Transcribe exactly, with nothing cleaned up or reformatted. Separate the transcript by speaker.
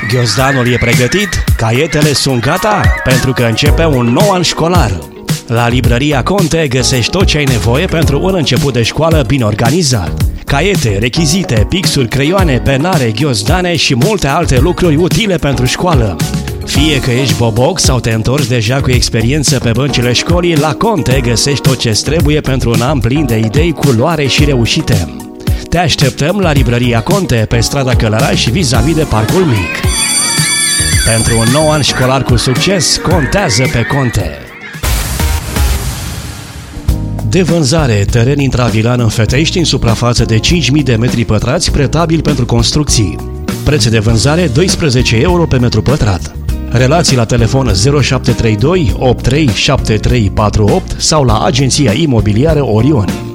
Speaker 1: Ghiozdanul e pregătit? Caietele sunt gata? Pentru că începe un nou an școlar. La Librăria Conte găsești tot ce ai nevoie pentru un început de școală bine organizat. Caiete, rechizite, pixuri, creioane, penare, ghiozdane și multe alte lucruri utile pentru școală. Fie că ești boboc sau te întorci deja cu experiență pe băncile școlii, la Conte găsești tot ce trebuie pentru un an plin de idei, culoare și reușite. Te așteptăm la Librăria Conte, pe strada Călăraș, vis-a-vis de Parcul Mic. Pentru un nou an școlar cu succes, contează pe Conte. De vânzare, teren intravilan în Fetești în suprafață de cinci mii de metri pătrați, pretabil pentru construcții. Preț de vânzare doisprezece euro pe metru pătrat. Relații la telefon zero șapte trei doi opt trei șapte trei patru opt sau la agenția imobiliară Orion.